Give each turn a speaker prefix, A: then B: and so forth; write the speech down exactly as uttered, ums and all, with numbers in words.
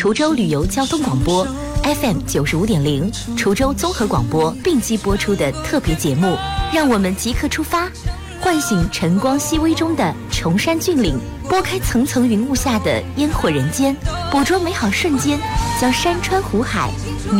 A: 滁州旅游交通广播 F M 九十五点零、滁州综合广播并机播出的特别节目。让我们即刻出发，唤醒晨光熹微中的崇山峻岭，拨开层层云雾下的烟火人间，捕捉美好瞬间，将山川湖海